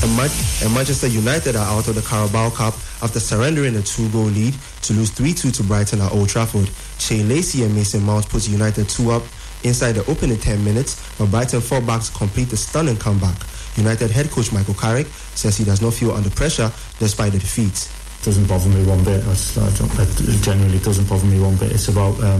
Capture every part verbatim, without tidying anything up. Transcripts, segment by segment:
And, Man- and Manchester United are out of the Carabao Cup after surrendering a two-goal lead to lose three two to Brighton at Old Trafford. Shea Lacey and Mason Mount put United two up inside the opening ten minutes, but Brighton fought back to complete the stunning comeback. United head coach Michael Carrick says he does not feel under pressure despite the defeat. It doesn't bother me one bit. That's, I don't, it generally doesn't bother me one bit. It's about... Um,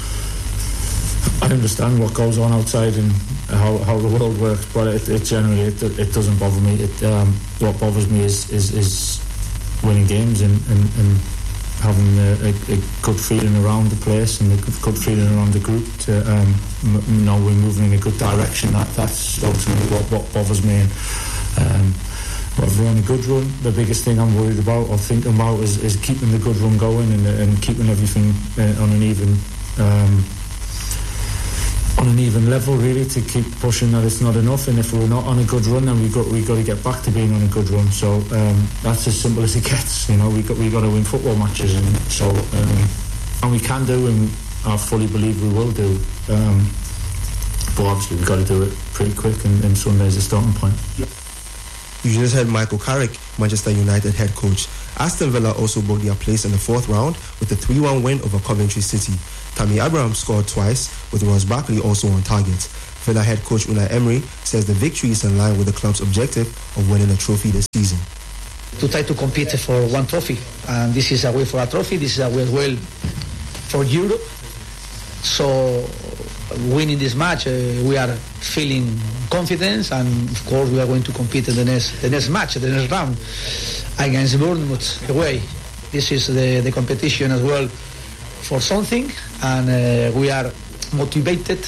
I understand what goes on outside and how, how the world works, but it, it generally it, it doesn't bother me. It, um, what bothers me is is, is winning games and, and, and having a, a, a good feeling around the place and a good, good feeling around the group. To um, m- know we're moving in a good direction. That that's ultimately what, what bothers me. And, um, if we're on a good run, the biggest thing I'm worried about or thinking about is, is keeping the good run going and, and keeping everything uh, on an even. Um, on an even level, really, to keep pushing that it's not enough, and if we're not on a good run, then we got we got to get back to being on a good run. So um, that's as simple as it gets. You know, we got we got to win football matches, and so um, and we can do, and I fully believe we will do. Um, but obviously, we've got to do it pretty quick, and, and Sunday's a starting point. You just heard Michael Carrick, Manchester United head coach. Aston Villa also booked their place in the fourth round with a three one win over Coventry City. Tammy Abraham scored twice, with Ross Barkley also on target. Villa head coach Unai Emery says the victory is in line with the club's objective of winning a trophy this season. To try to compete for one trophy, and this is a way for a trophy, this is a way as well for Europe. So winning this match, uh, we are feeling confidence, and of course we are going to compete in the next the next match, the next round against Bournemouth away. This is the, the competition as well for something, and uh, we are motivated.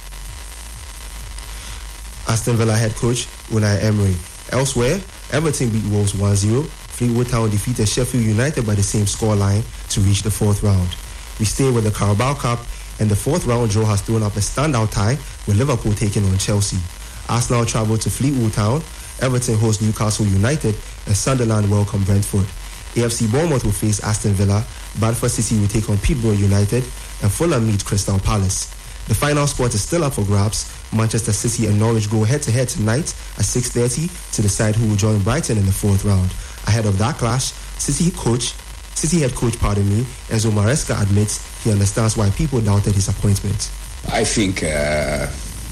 Aston Villa head coach Unai Emery. Elsewhere, Everton beat Wolves one zero. Fleetwood Town defeated Sheffield United by the same scoreline to reach the fourth round. We stay with the Carabao Cup, and the fourth round draw has thrown up a standout tie with Liverpool taking on Chelsea. Arsenal travel to Fleetwood Town, Everton host Newcastle United, and Sunderland welcome Brentford. A F C Bournemouth will face Aston Villa, Bradford City will take on Peterborough United, and Fulham meet Crystal Palace. The final spot is still up for grabs. Manchester City and Norwich go head-to-head tonight at six thirty to decide who will join Brighton in the fourth round. Ahead of that clash, City coach, City head coach, pardon me, Enzo Maresca admits he understands why people doubted his appointment. I think uh,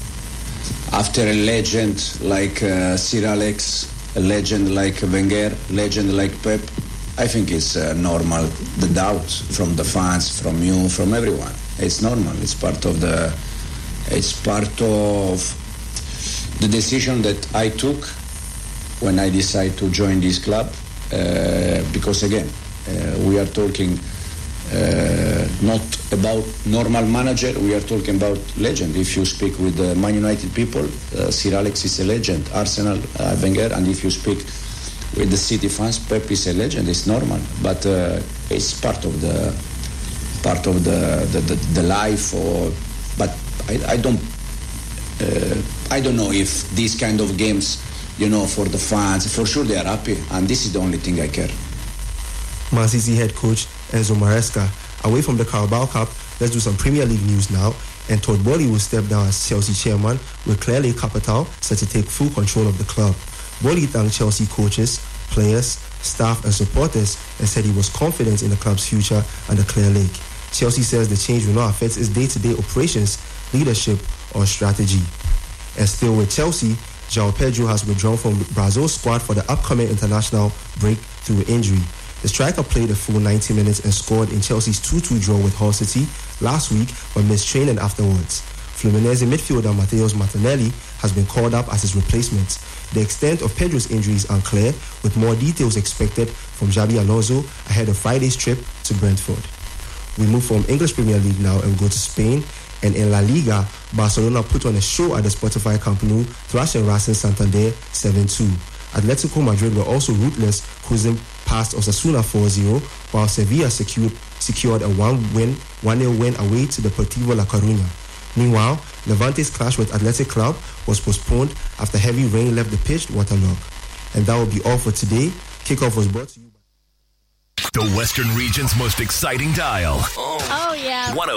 after a legend like uh, Sir Alex, a legend like Wenger, legend like Pep, I think it's uh, normal, the doubt from the fans, from you, from everyone. It's normal. It's part of the, it's part of the decision that I took when I decided to join this club. Uh, because again, uh, we are talking uh, not about normal manager. We are talking about legend. If you speak with the Man United people, uh, Sir Alex is a legend. Arsenal, uh, Wenger, and if you speak with the City fans, Pep is a legend. It's normal, but uh, it's part of the part of the the, the, the life. Or, but I, I don't uh, I don't know if these kind of games, you know, for the fans, for sure they are happy, and this is the only thing I care. Man City head coach Enzo Maresca. Away from the Carabao Cup, let's do some Premier League news now. And Todd Boehly will step down as Chelsea chairman, with Claire Lake Capital set to take full control of the club. Boehly thanked Chelsea coaches, players, staff and supporters and said he was confident in the club's future under Claire Lake. Chelsea says the change will not affect its day-to-day operations, leadership or strategy. And still with Chelsea, João Pedro has withdrawn from Brazil's squad for the upcoming international break through injury. The striker played a full ninety minutes and scored in Chelsea's two two draw with Hull City last week but missed training afterwards. Fluminense midfielder Matheus Martinelli has been called up as his replacement. The extent of Pedro's injury is unclear, with more details expected from Xabi Alonso ahead of Friday's trip to Brentford. We move from English Premier League now and go to Spain. And in La Liga, Barcelona put on a show at the Spotify Camp Nou, thrashing Racing Santander seven two. Atletico Madrid were also ruthless, cruising past Osasuna four zero, while Sevilla secured, secured a one-win, one nil win away to Deportivo La Coruña. Meanwhile, Levante's clash with Athletic Club was postponed after heavy rain left the pitch waterlogged. And that will be all for today. Kickoff was brought to you by the Western region's most exciting dial. Oh, yeah. one oh